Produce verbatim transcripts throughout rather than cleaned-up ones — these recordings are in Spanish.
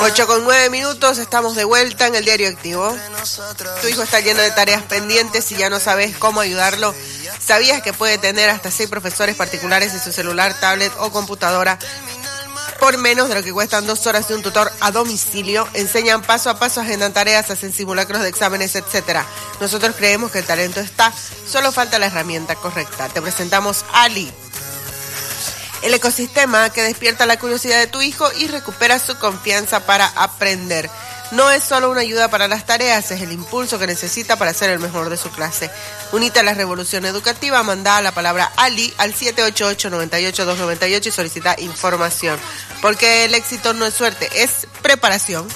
ocho con nueve minutos, estamos de vuelta en el Diario Activo. Tu hijo está lleno de tareas pendientes y ya no sabes cómo ayudarlo. ¿Sabías que puede tener hasta seis profesores particulares en su celular, tablet o computadora por menos de lo que cuestan dos horas de un tutor a domicilio? Enseñan paso a paso, agendan tareas, hacen simulacros de exámenes, etcétera. Nosotros creemos que el talento está, solo falta la herramienta correcta. Te presentamos Ali, el ecosistema que despierta la curiosidad de tu hijo y recupera su confianza para aprender. No es solo una ayuda para las tareas, es el impulso que necesita para ser el mejor de su clase. Unite a la revolución educativa, manda la palabra Ali al siete ocho ocho, nueve ocho, dos nueve ocho y solicita información. Porque el éxito no es suerte, es preparación.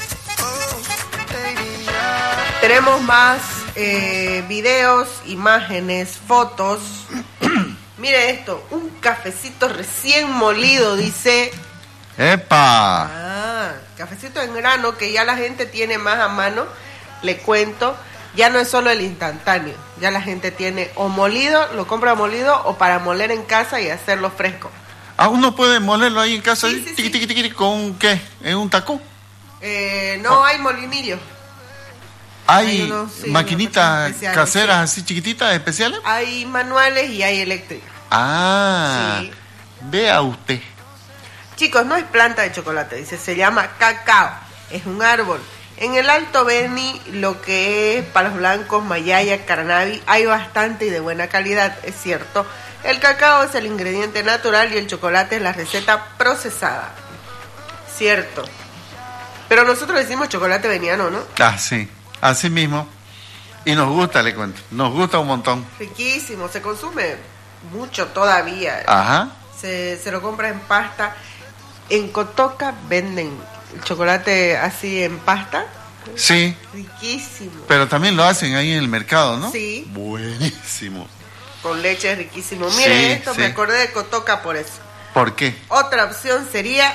Tenemos más eh, videos, imágenes, fotos. Mire esto, un cafecito recién molido, dice. ¡Epa! Ah, cafecito en grano que ya la gente tiene más a mano. Le cuento, ya no es solo el instantáneo. Ya la gente tiene o molido, lo compra molido o para moler en casa y hacerlo fresco. ¿Ah, uno puede molerlo ahí en casa? Sí, sí, tiqui, sí. tiqui, tiqui, ¿con qué? ¿En un taco? Eh, no, oh. hay molinillo. ¿Hay, hay unos, sí, maquinitas caseras sí. así chiquititas, especiales? Hay manuales y hay eléctricas. Ah, sí. Vea usted. Chicos, no es planta de chocolate, dice, se llama cacao, es un árbol. En el Alto Beni, lo que es palos blancos, mayaya, carnavi, hay bastante y de buena calidad, es cierto. El cacao es el ingrediente natural y el chocolate es la receta procesada. Cierto. Pero nosotros decimos chocolate beniano, ¿no? Ah, sí, así mismo. Y nos gusta, le cuento, nos gusta un montón. Riquísimo, se consume mucho todavía. Ajá. Se, se lo compra en pasta. En Cotoca venden el chocolate así en pasta. Sí. Riquísimo. Pero también lo hacen ahí en el mercado, ¿no? Sí. Buenísimo. Con leche es riquísimo. Mire sí, esto, sí. Me acordé de Cotoca por eso. ¿Por qué? Otra opción sería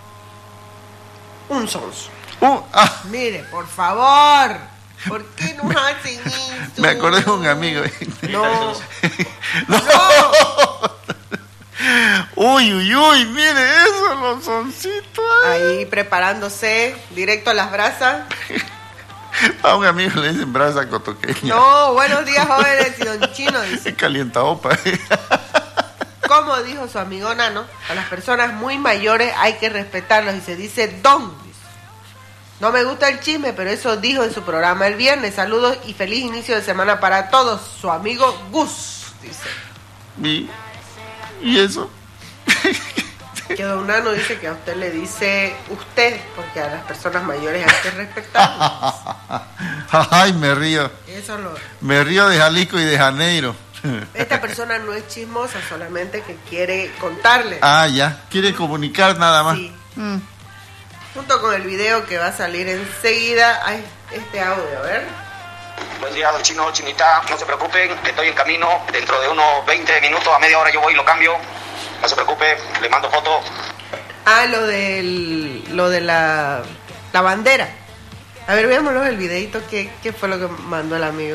un sonso. Uh, ah. Mire, por favor. ¿Por qué no hacen esto? Me acordé de un amigo. No. no. no. Uy, uy, uy, mire eso, los soncitos. Ahí preparándose, directo a las brasas. A un amigo le dicen brasa cotoqueña. No, buenos días, jóvenes, y don Chino dice. Calienta opa. Como dijo su amigo Nano, a las personas muy mayores hay que respetarlos y se dice don. Dice. No me gusta el chisme, pero eso dijo en su programa el viernes. Saludos y feliz inicio de semana para todos. Su amigo Gus, dice. ¿Y, ¿y eso? Que don Nano dice que a usted le dice usted, porque a las personas mayores hay que respetarlos. Ay, me río. Eso lo... Me río de Jalisco y de Janeiro. Esta persona no es chismosa, solamente que quiere contarle. Ah, ya. Quiere comunicar nada más. Sí. Mm. Junto con el video que va a salir enseguida, hay este audio, a ver. Buen día, don Chino, Chinita, no se preocupen, estoy en camino, dentro de unos veinte minutos, a media hora yo voy y lo cambio, no se preocupe, le mando foto. Ah, lo del, lo de la, la bandera. A ver, veámoslo el videito, ¿qué, qué fue lo que mandó el amigo?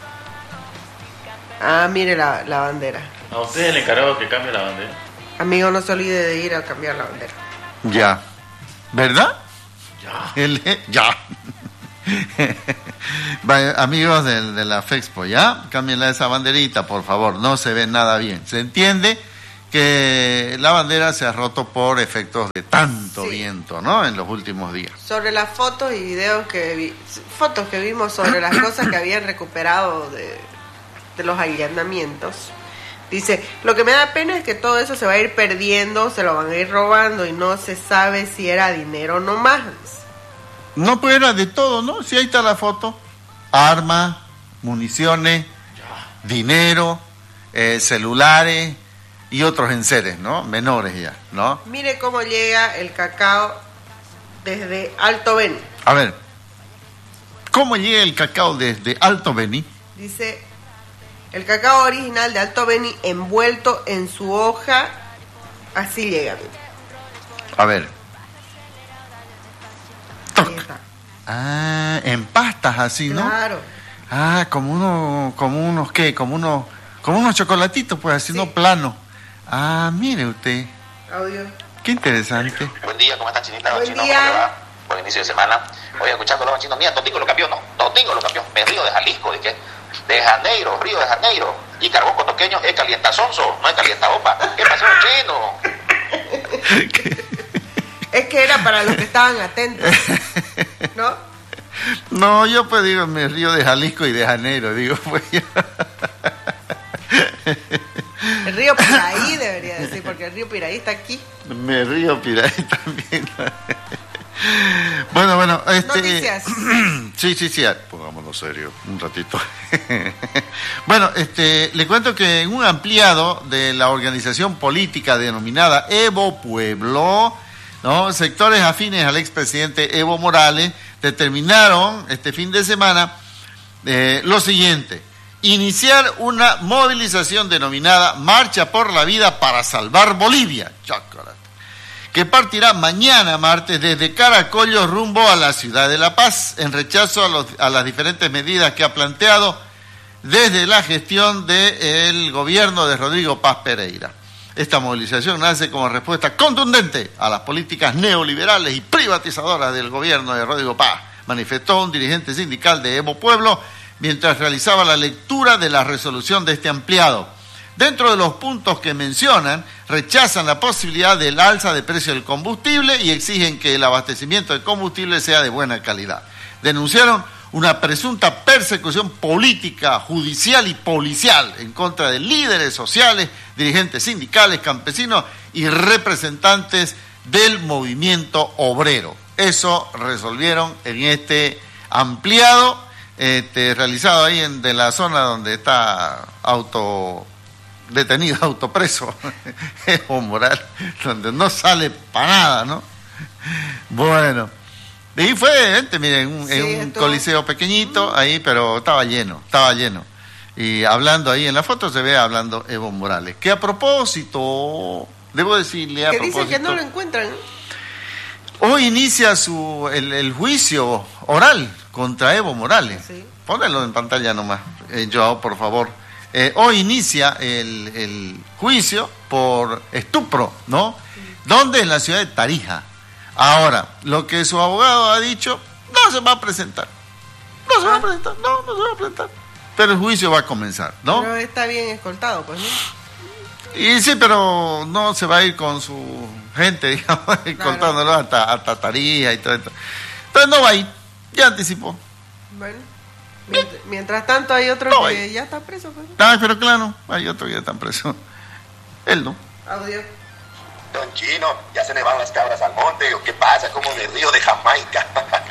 Ah, mire la, la bandera. A usted es el encargado que cambie la bandera. Amigo, no se olvide de ir a cambiar la bandera. Ya. ¿Verdad? Ya. El, ya. Vaya, amigos de, de la Fexpo, ¿ya? Cámbienla esa banderita, por favor. No se ve nada bien. Se entiende que la bandera se ha roto por efectos de tanto sí. viento, ¿no? En los últimos días. Sobre las fotos y videos que vi, fotos que vimos sobre las cosas que habían recuperado de, de los allanamientos. Dice, lo que me da pena es que todo eso se va a ir perdiendo, se lo van a ir robando y no se sabe si era dinero o no más. No, pues era de todo, ¿no? Si ahí está la foto. Armas, municiones, ya. dinero, eh, celulares y otros enseres, ¿no? Menores ya, ¿no? Mire cómo llega el cacao desde Alto Beni. A ver, ¿cómo llega el cacao desde Alto Beni? Dice... El cacao original de Alto Beni envuelto en su hoja, así llega. A ver. Ahí está. Ah, en pastas así, ¿no? Claro. Ah, como uno, como unos qué, como unos, como unos chocolatitos, pues así, sí. no plano. Ah, mire usted. Audio. Qué interesante. Buen día, ¿cómo está, Chinita? Buen Chino, día. ¿cómo le va? por inicio de semana. Voy escuchando los chinos, mira, Totingo lo cambió, no, Totingo lo cambió. Me río de Jalisco, ¿de qué? De Janeiro, Río de Janeiro. Y carbón cotoqueño es calientazonzo, no es calientaopa. ¿Qué pasó, chino? Es que era para los que estaban atentos, ¿no? No, yo pues digo, me río de Jalisco y de Janeiro, digo, pues yo. El río Piraí debería decir, porque el río Piraí está aquí. Me río Piraí también. Bueno, bueno, este... Noticias. Sí, sí, sí, pongámonos serio un ratito. Bueno, este, le cuento que en un ampliado de la organización política denominada Evo Pueblo, ¿no?, sectores afines al expresidente Evo Morales determinaron este fin de semana eh, lo siguiente: iniciar una movilización denominada Marcha por la Vida para Salvar Bolivia, Chocolate, que partirá mañana martes desde Caracollo rumbo a la ciudad de La Paz, en rechazo a, los, a las diferentes medidas que ha planteado desde la gestión del gobierno de Rodrigo Paz Pereira. Esta movilización nace como respuesta contundente a las políticas neoliberales y privatizadoras del gobierno de Rodrigo Paz, manifestó un dirigente sindical de Evo Pueblo mientras realizaba la lectura de la resolución de este ampliado. Dentro de los puntos que mencionan, rechazan la posibilidad del alza de precio del combustible y exigen que el abastecimiento de combustible sea de buena calidad. Denunciaron una presunta persecución política, judicial y policial en contra de líderes sociales, dirigentes sindicales, campesinos y representantes del movimiento obrero. Eso resolvieron en este ampliado este, realizado ahí en de la zona donde está auto detenido, autopreso Evo Morales, donde no sale para nada, ¿no? Bueno, y fue gente, miren, un, sí, en un esto... coliseo pequeñito ahí, pero estaba lleno, estaba lleno. Y hablando ahí en la foto se ve hablando Evo Morales, que a propósito, debo decirle a que propósito, dice que no lo encuentran. Hoy inicia su el, el juicio oral contra Evo Morales. Sí. Pónganlo en pantalla nomás, eh, Joao, por favor. Eh, hoy inicia el, el juicio por estupro, ¿no? Sí. ¿Dónde? En la ciudad de Tarija. Ahora, lo que su abogado ha dicho, no se va a presentar. No se va a presentar, no, no se va a presentar. Pero el juicio va a comenzar, ¿no? Pero está bien escoltado, pues, ¿no? Y sí, pero no se va a ir con su gente, digamos, claro, escoltándolo hasta, hasta Tarija y todo esto. Entonces no va a ir, ya anticipó. Bueno, mientras, mientras tanto hay otro no, que hay. Ya está preso, pues. Ah, pero claro, hay otro que ya está preso. Él no. Audio. Don Chino, ya se le van las cabras al monte, ¿o qué pasa? Como en el río de Jamaica.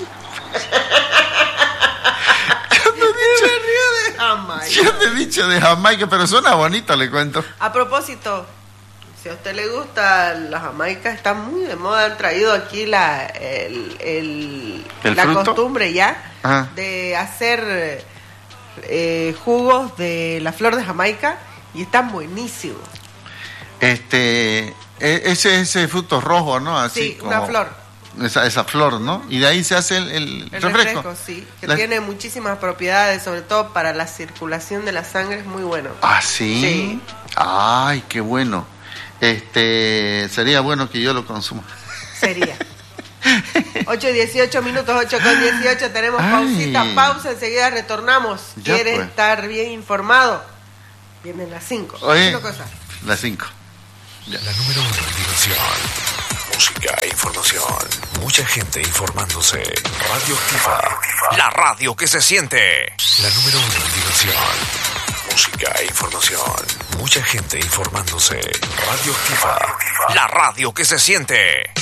Yo te he dicho el río de Jamaica. Yo te he dicho de Jamaica, pero suena bonito, le cuento. A propósito, si a usted le gusta la Jamaica, está muy de moda. Han traído aquí la el, el, ¿El la fruto? costumbre ya Ajá. de hacer eh, jugos de la flor de Jamaica y están buenísimos. Este, ese ese fruto rojo, ¿no? Así sí, como una flor. Esa, esa flor, ¿no? Y de ahí se hace el, el, el refresco. refresco, sí, que la... tiene muchísimas propiedades, sobre todo para la circulación de la sangre, es muy bueno. ¿Ah, sí? Sí. Ay, qué bueno. Este, sería bueno que yo lo consuma. Sería. ocho y dieciocho minutos, ocho con dieciocho, tenemos Ay. pausita, pausa, enseguida retornamos. Ya ¿Quieres pues. estar bien informado? Vienen las cinco. Oye, las cinco. Ya. La número uno en diversión, música e información. Mucha gente informándose. Radio Activa. La radio que se siente. La número uno en diversión, música e información. Mucha gente informándose. Radio Activa. La radio que se siente.